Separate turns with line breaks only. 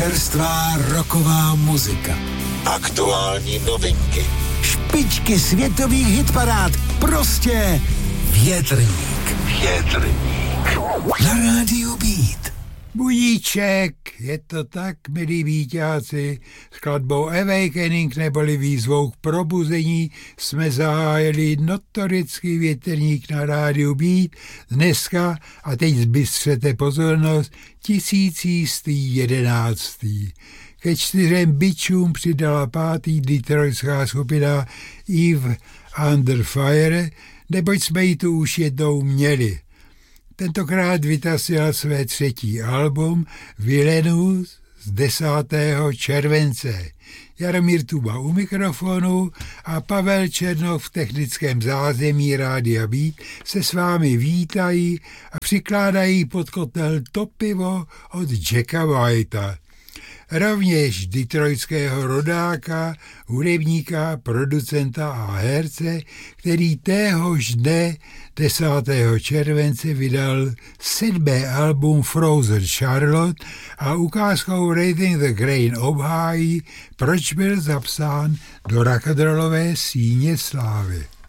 Čerstvá rocková muzika. Aktuální novinky. Špičky světových hitparád. Prostě Větrník. Na rádiu Beat.
Budíček, je to tak, milí víťáci, skladbou Awakening neboli výzvou k probuzení jsme zahájili notorický Větrník na rádiu Beat. Dneska, a teď zbystřete pozornost, 1111. Ke 4 bičům přidala 5. detroitská skupina Eve Under Fire, neboť jsme ji tu už jednou měli. Tentokrát vytasila své 3. album Villainous z 10. července. Jaromír Tuba u mikrofonu a Pavel Černov v technickém zázemí Rádia Beat se s vámi vítají a přikládají pod kotel to pivo od Jacka Whitea. Rovněž detroitského rodáka, hudebníka, producenta a herce, který téhož dne 10. července vydal 7. album Frozen Charlotte a ukázkou Raising the Grain obhájí, proč byl zapsán do rock'n'rollové síně slávy.